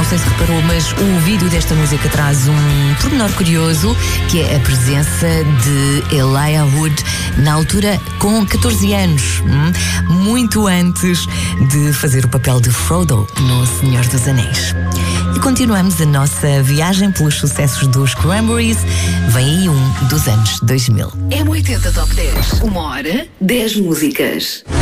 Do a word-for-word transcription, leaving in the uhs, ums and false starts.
sei se reparou, mas o vídeo desta música traz um pormenor curioso, que é a presença de Elijah Wood, na altura com catorze anos, muito antes de fazer o papel de Frodo no Senhor dos Anéis. E continuamos a nossa viagem pelos sucessos dos Cranberries. Vem aí um dos anos dois mil. M oitenta Top dez. Uma hora, dez músicas.